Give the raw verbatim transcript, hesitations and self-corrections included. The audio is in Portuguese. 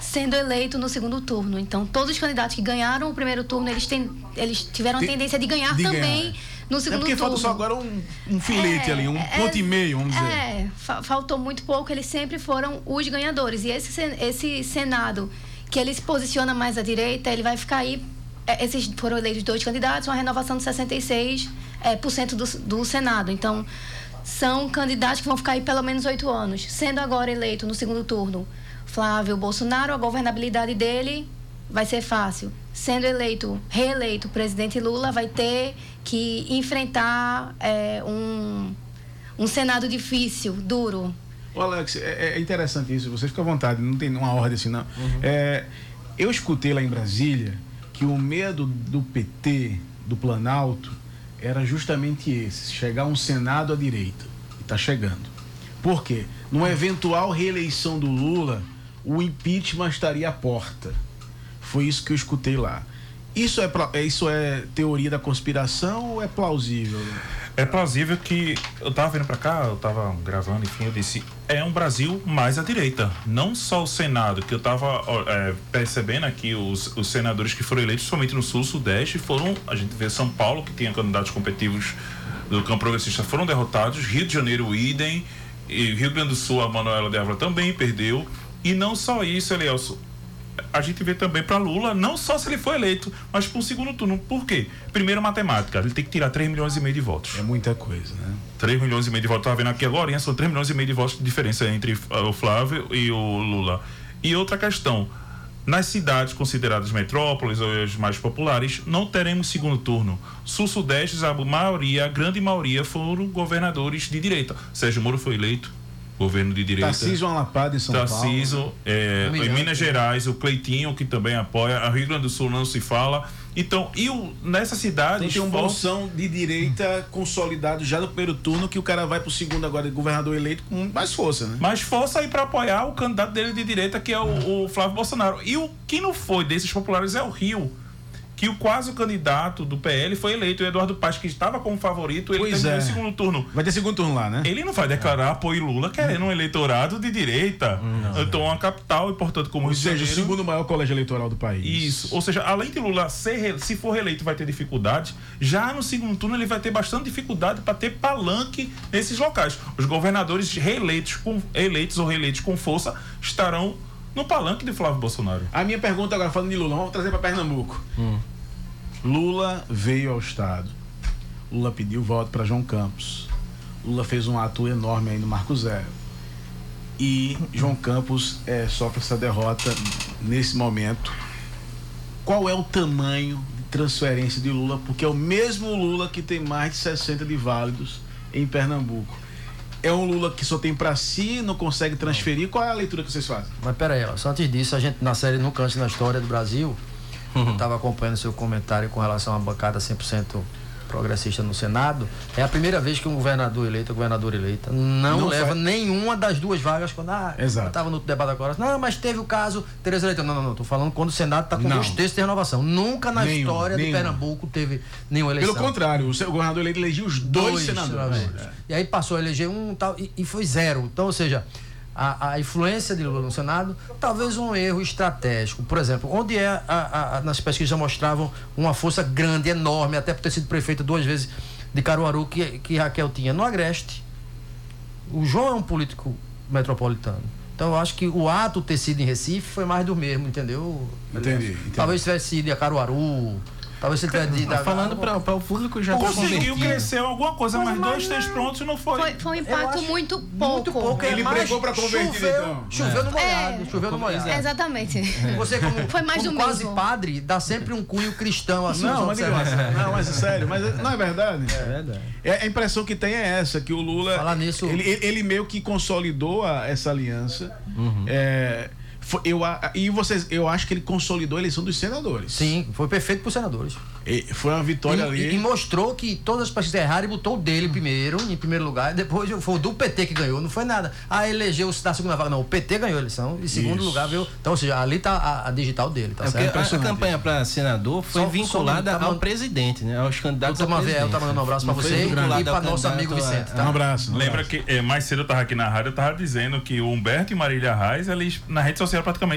sendo eleito no segundo turno. Então, todos os candidatos que ganharam o primeiro turno, eles, tem, eles tiveram a tendência de ganhar de também ganhar. no segundo turno. É porque turno. falta só agora um, um filete é, ali, um é, ponto e meio, vamos dizer. É, fa- faltou muito pouco, eles sempre foram os ganhadores. E esse, esse Senado, que ele se posiciona mais à direita, ele vai ficar aí. Esses foram eleitos dois candidatos, uma renovação de sessenta e seis por cento do, do Senado. Então, são candidatos que vão ficar aí pelo menos oito anos. Sendo agora eleito no segundo turno Flávio Bolsonaro, a governabilidade dele vai ser fácil. Sendo eleito, reeleito o presidente Lula, vai ter que enfrentar é, um, um Senado difícil, duro. Ô Alex, é, é interessante isso, você fica à vontade, não tem uma ordem assim não. Uhum. É, eu escutei lá em Brasília que o medo do P T, do Planalto, era justamente esse, chegar um Senado à direita, e está chegando. Por quê? Numa eventual reeleição do Lula, o impeachment estaria à porta. Foi isso que eu escutei lá. Isso é, isso é teoria da conspiração ou é plausível? É plausível que, eu tava vindo para cá, eu tava gravando, enfim, eu disse, é um Brasil mais à direita, não só o Senado, que eu tava é, percebendo aqui, os, os senadores que foram eleitos, somente no Sul, Sudeste, foram, a gente vê São Paulo, que tinha candidatos competitivos do campo progressista, foram derrotados, Rio de Janeiro, o idem, e Rio Grande do Sul, a Manoela de Ávila também perdeu, e não só isso, Elielso, a gente vê também para Lula, não só se ele for eleito, mas para o segundo turno. Por quê? Primeiro, matemática. Ele tem que tirar três milhões e meio de votos. É muita coisa, né? três milhões e meio de votos. Estava vendo aqui agora, são três milhões e meio de votos de diferença entre o Flávio e o Lula. E outra questão, nas cidades consideradas metrópoles ou as mais populares, não teremos segundo turno. Sul-Sudeste, a maioria, a grande maioria, foram governadores de direita. Sérgio Moro foi eleito governo de direita. Tarcísio Lapada em São Tarcísio, Paulo. É, em Minas Gerais, o Cleitinho, que também apoia, a Rio Grande do Sul não se fala. Então, e o, nessas cidades... Então, tem um bolsão de direita consolidado já no primeiro turno, que o cara vai pro segundo agora, governador eleito, com mais força, né? Mais força aí para apoiar o candidato dele de direita, que é o, o Flávio Bolsonaro. E o que não foi desses populares é o Rio, que o quase o candidato do P L foi eleito, o Eduardo Paes, que estava como favorito, ele terminou é. o segundo turno. Vai ter segundo turno lá, né? Ele não vai declarar é. apoio Lula querendo um eleitorado de direita. Não. Então, uma capital importante como o Rio de Janeiro. Ou seja, o segundo maior colégio eleitoral do país. Isso. Ou seja, além de Lula ser, se for reeleito, vai ter dificuldade, já no segundo turno ele vai ter bastante dificuldade para ter palanque nesses locais. Os governadores reeleitos, com, eleitos ou reeleitos com força, estarão no palanque de Flávio Bolsonaro. A minha pergunta agora, falando de Lula, vamos trazer para Pernambuco. Hum. Lula veio ao estado, Lula pediu voto para João Campos, Lula fez um ato enorme aí no Marco Zero e João Campos é, sofre essa derrota nesse momento. Qual é o tamanho de transferência de Lula? Porque é o mesmo Lula que tem mais de sessenta de válidos em Pernambuco. É um Lula que só tem para si, não consegue transferir. Qual é a leitura que vocês fazem? Mas peraí, ó, só antes disso, a gente na série Nunca Antes na História do Brasil, estava acompanhando seu comentário com relação à bancada cem por cento progressista no Senado. É a primeira vez que um governador eleito, governadora eleita, não, não leva faz... nenhuma das duas vagas. Quando ah, eu estava no debate agora, não, mas teve o caso Tereza Leitão. Não, não, não, estou falando quando o Senado está com não. dois terços de renovação. Nunca na nenhum, história nenhum. de Pernambuco teve nenhuma eleição. Pelo contrário, o governador eleito elegeu os dois, dois senadores. É. E aí passou a eleger um tal, e, e foi zero. Então, ou seja, A, a influência de Lula no Senado, talvez um erro estratégico. Por exemplo, onde é a, a, a, nas pesquisas já mostravam uma força grande, enorme, até por ter sido prefeita duas vezes de Caruaru, que, que Raquel tinha no Agreste. O João é um político metropolitano. Então eu acho que o ato ter sido em Recife foi mais do mesmo, entendeu? Entendi. entendi. Talvez tivesse sido a Caruaru. Talvez ele tivesse dito. Falando para o público já conseguiu crescer alguma coisa, mas, mas dois, três prontos não foi. Foi, foi um impacto muito pouco. Muito pouco. Ele é pregou para converter, choveu, então. Choveu é. no molhado. É. Choveu no molhado. É. Exatamente. É. Você, como, foi mais como do quase mesmo. padre, dá sempre um cunho cristão assim. Não, mas, não, mas é sério, mas não é verdade? É verdade. É, a impressão que tem é essa, que o Lula. Falar nisso. Ele, ele meio que consolidou a, essa aliança. Uhum. É, foi, eu, e vocês, eu acho que ele consolidou a eleição dos senadores. Sim, foi perfeito para os senadores. E foi uma vitória e, ali. E, e mostrou que todas as pesquisas erraram e botou o dele primeiro, em primeiro lugar, e depois foi o do P T que ganhou, não foi nada. Ah, elegeu na segunda vaga, não, o P T ganhou a eleição, em segundo Isso. lugar veio. Então, ou seja, ali tá a, a digital dele, tá é certo? A, a campanha para senador foi só, vinculada só, tá, ao man... presidente, né? Aos candidatos. Eu tô mandando um abraço para você e para nosso amigo Vicente. Tá? Um abraço. Um Lembra abraço. que é, mais cedo eu tava aqui na rádio, eu tava dizendo que o Humberto e Marília Reis, eles na rede social praticamente